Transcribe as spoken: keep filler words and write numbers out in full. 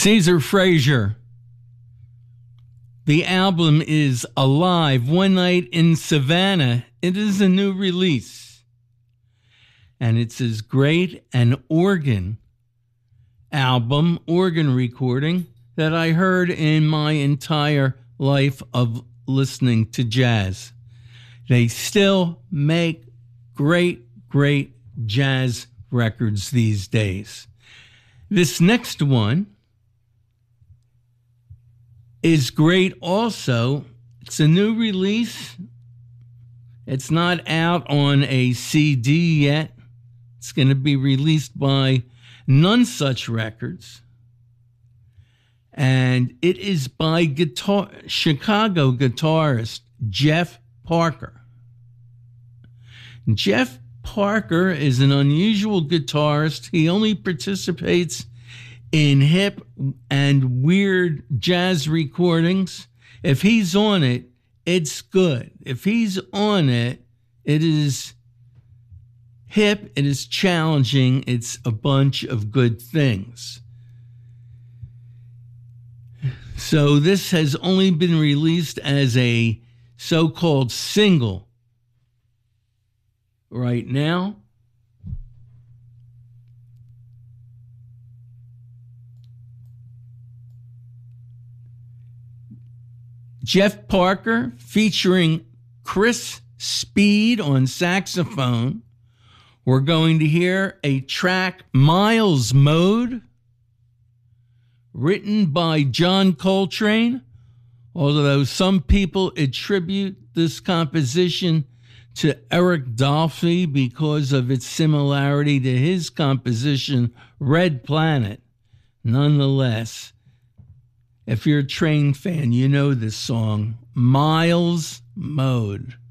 Caesar Frazier. The album is Alive, One Night in Savannah. It is a new release. And it's as great an organ album, organ recording, that I heard in my entire life of listening to jazz. They still make great, great jazz records these days. This next one is great also. It's a new release. It's not out on a C D yet. It's going to be released by None Such Records. And it is by guitar Chicago guitarist Jeff Parker. Jeff Parker is an unusual guitarist. He only participates in hip and weird jazz recordings. If he's on it, it's good. If he's on it, it is hip, it is challenging, it's a bunch of good things. So this has only been released as a so-called single right now. Jeff Parker featuring Chris Speed on saxophone. We're going to hear a track, Miles Mode, written by John Coltrane, although some people attribute this composition to Eric Dolphy because of its similarity to his composition, Red Planet. Nonetheless, if you're a Train fan, you know this song, Miles Mode.